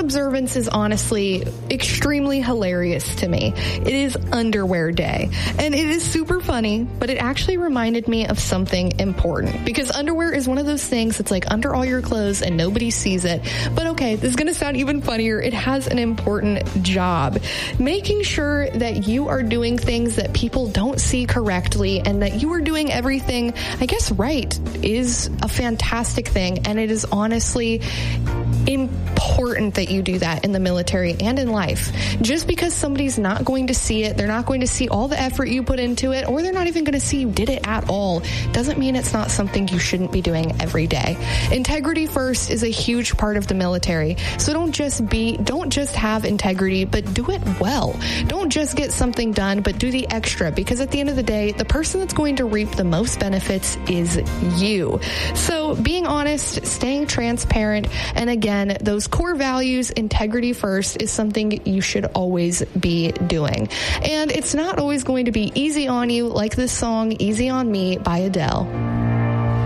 observance is honestly extremely hilarious to me. It is Underwear Day, and it is super funny, but it actually reminded me of something important, because underwear is one of those things that's like under all your clothes and nobody sees it. But okay, this is going to sound even funnier. It has an important job. Making sure that you are doing things that people don't see correctly and that you are doing everything, I guess, right is a fantastic thing. And it is honestly important that you do that in the military and in life. Just because somebody's not going to see it, they're not going to see all the effort you put into it, or they're not even going to see you did it at all, doesn't mean it's not something you shouldn't be doing every day. Integrity first is a huge part of the military. So don't just have integrity, but do it well. Don't just get something done, but do the extra, because at the end of the day, the person that's going to reap the most benefits is you. So being honest, staying transparent, and again, those core values, integrity first, is something you should always be doing. And it's not always going to be easy on you, like this song, Easy on Me by Adele.